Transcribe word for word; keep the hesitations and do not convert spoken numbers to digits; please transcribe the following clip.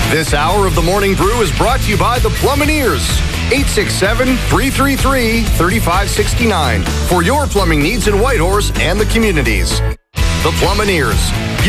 This hour of the Morning Brew is brought to you by the Plumineers. eight six seven, three three three, three five six nine for your plumbing needs in Whitehorse and the communities. The Plumineers.